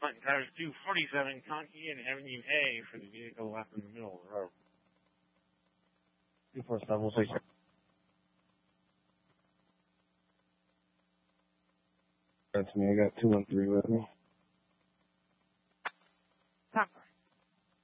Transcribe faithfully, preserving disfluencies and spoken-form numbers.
Clinton Towers two forty-seven, Conky and Avenue A for the vehicle left in the middle of the road. two forty-seven, we'll take it. That's me. I got two one three with me.